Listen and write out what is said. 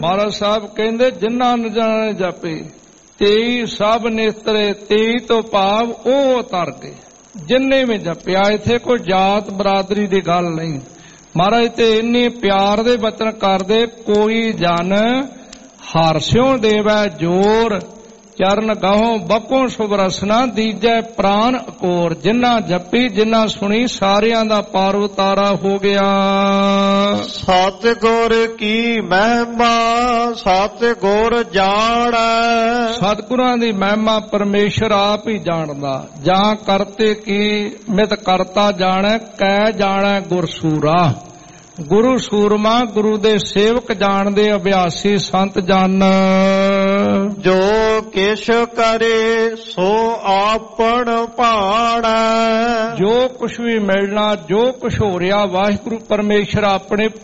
ਮਹਾਰਾਜ ਸਾਹਿਬ ਕਹਿੰਦੇ ਜਿਨ੍ਹਾਂ ਨ ਜਾਣੇ ਜਾਪੇ 23 ਸਭ ਨੇਤਰੇ 23 ਤੋਂ ਭਾਵ ਉਹ ਉਤਰ ਗਏ ਜਿੰਨੇ ਵੀ ਜਪਿਆ। ਇੱਥੇ ਕੋਈ ਜਾਤ ਬਰਾਦਰੀ ਦੀ ਗੱਲ ਨਹੀਂ। ਮਹਾਰਾਜ ਤੇ ਇੰਨੇ ਪਿਆਰ ਦੇ ਬਚਨ ਕਰਦੇ, ਕੋਈ ਜਨ ਹਾਰਸਿਓ ਦੇਵੈ ਜੋਰ, ਚਰਨ ਗਾਹੋਂ ਬਕੋਂ ਸੁਬਰਸਨਾ ਦੀਜੈ ਪ੍ਰਾਨ ਅਕੋਰ। ਜਿਨ੍ਹਾਂ ਜਪੀ ਜਿਨ੍ਹਾਂ ਸੁਣੀ ਸਾਰਿਆਂ ਦਾ ਪਾਰ ਉਤਾਰਾ ਹੋ ਗਿਆ। ਸਤਿਗੁਰ ਕੀ ਮਹਿਮਾ ਸਤਿਗੁਰ ਜਾਣੈ। ਸਤਿਗੁਰਾਂ ਦੀ ਮਹਿਮਾ ਪਰਮੇਸ਼ਰ ਆਪ ਹੀ ਜਾਣਦਾ। ਜਾਂ ਕਰਤੇ ਕੀ ਮਿਤ ਕਰਤਾ ਜਾਣੈ, ਕਹਿ ਜਾਣੈ ਗੁਰਸੂਰਾ। ਗੁਰੂ ਸੂਰਮਾ ਗੁਰੂ ਦੇ ਸੇਵਕ ਜਾਣਦੇ, ਅਭਿਆਸੀ ਸੰਤ ਜਾਣ। ਜੋ ਕਿਛ ਕਰੇ ਸੋ ਆਪਣ ਭਾਣੈ। ਜੋ ਕੁਛ ਵੀ ਮਿਲਣਾ, ਜੋ ਕੁਛ ਹੋ ਰਿਹਾ, ਵਾਹਿਗੁਰੂ ਪਰਮੇਸ਼ਰ ਆਪਣੇ